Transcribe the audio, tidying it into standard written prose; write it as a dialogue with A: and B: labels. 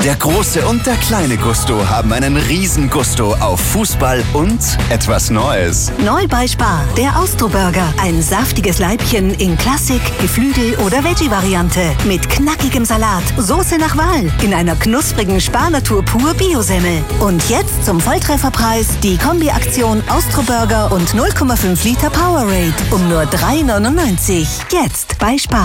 A: Der große und der kleine Gusto haben einen Riesengusto auf Fußball und etwas Neues.
B: Neu bei Spar, der Austro-Burger. Ein saftiges Leibchen in Klassik, Geflügel- oder Veggie-Variante. Mit knackigem Salat, Soße nach Wahl. In einer knusprigen Spar-Natur pur Bio-Semmel. Und jetzt zum Volltrefferpreis die Kombi-Aktion Austro-Burger und 0,5 Liter Powerade um nur 3,99. Jetzt bei Spar.